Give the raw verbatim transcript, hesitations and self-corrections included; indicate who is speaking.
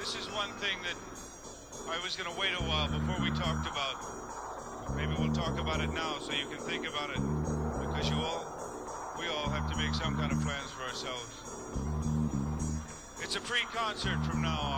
Speaker 1: this is one thing that I was going to wait a while before we talked about. Maybe we'll talk about it now so you can think about it. Because you all, we all have to make some kind of plans for ourselves. It's a free concert from now